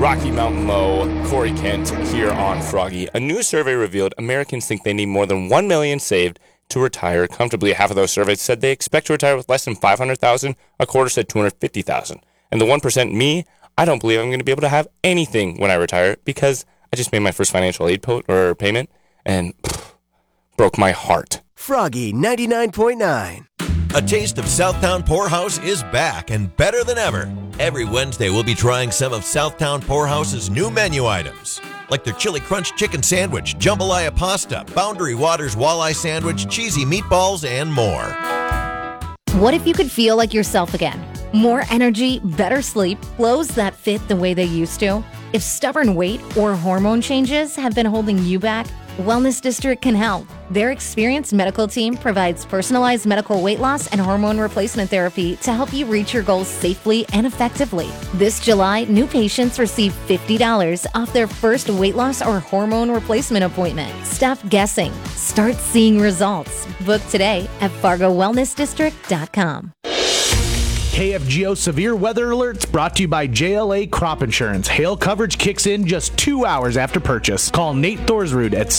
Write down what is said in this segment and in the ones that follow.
Rocky Mountain Mo, Corey Kent here on Froggy. A new survey revealed Americans think they need more than $1 million saved to retire comfortably. Half of those surveys said they expect to retire with less than $500,000. A quarter said $250,000. And the 1%, me, I don't believe I'm going to be able to have anything when I retire because I just made my first financial aid payment and broke my heart. Froggy 99.9. A Taste of Southtown Poorhouse is back and better than ever. Every Wednesday, we'll be trying some of Southtown Poorhouse's new menu items, like their Chili Crunch Chicken Sandwich, Jambalaya Pasta, Boundary Waters Walleye Sandwich, Cheesy Meatballs, and more. What if you could feel like yourself again? More energy, better sleep, clothes that fit the way they used to? If stubborn weight or hormone changes have been holding you back, Wellness District can help. Their experienced medical team provides personalized medical weight loss and hormone replacement therapy to help you reach your goals safely and effectively. This July, new patients receive $50 off their first weight loss or hormone replacement appointment. Stop guessing. Start seeing results. Book today at FargoWellnessDistrict.com. KFGO Severe Weather Alerts brought to you by JLA Crop Insurance. Hail coverage kicks in just 2 hours after purchase. Call Nate Thorsrud at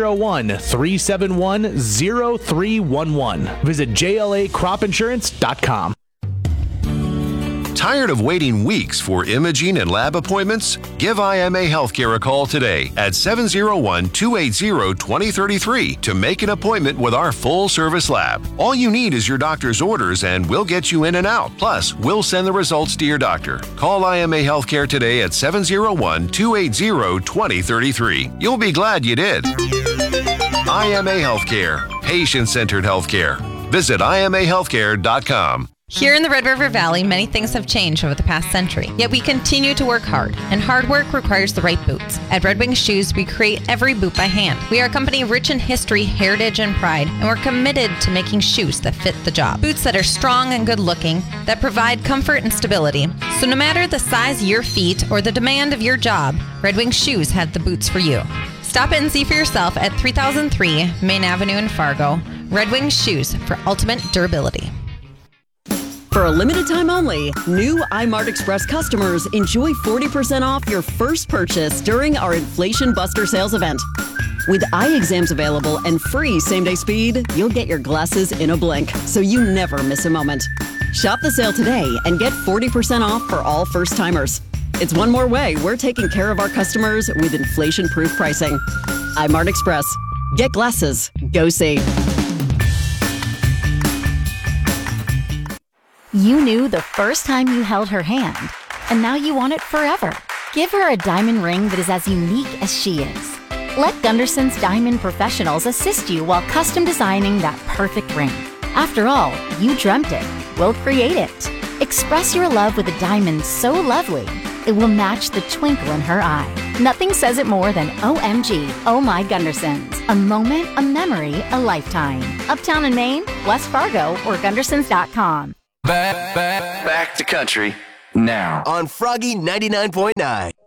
701-371-0311. Visit JLACropInsurance.com. Tired of waiting weeks for imaging and lab appointments? Give IMA Healthcare a call today at 701-280-2033 to make an appointment with our full-service lab. All you need is your doctor's orders and we'll get you in and out. Plus, we'll send the results to your doctor. Call IMA Healthcare today at 701-280-2033. You'll be glad you did. IMA Healthcare. Patient-centered healthcare. Visit IMAHealthcare.com. Here in the Red River Valley, many things have changed over the past century, yet we continue to work hard, and hard work requires the right boots. At Red Wing Shoes, we create every boot by hand. We are a company rich in history, heritage, and pride, and we're committed to making shoes that fit the job. Boots that are strong and good-looking, that provide comfort and stability. So no matter the size of your feet or the demand of your job, Red Wing Shoes have the boots for you. Stop in and see for yourself at 3003 Main Avenue in Fargo. Red Wing Shoes for ultimate durability. For a limited time only, new iMart Express customers enjoy 40% off your first purchase during our Inflation Buster sales event. With eye exams available and free same-day speed, you'll get your glasses in a blink, so you never miss a moment. Shop the sale today and get 40% off for all first-timers. It's one more way we're taking care of our customers with inflation-proof pricing. iMart Express. Get glasses. Go see. You knew the first time you held her hand, and now you want it forever. Give her a diamond ring that is as unique as she is. Let Gunderson's Diamond Professionals assist you while custom designing that perfect ring. After all, you dreamt it. We'll create it. Express your love with a diamond so lovely, it will match the twinkle in her eye. Nothing says it more than OMG, Oh My Gundersons. A moment, a memory, a lifetime. Uptown in Maine, West Fargo, or Gundersons.com. Back to country now on Froggy 99.9.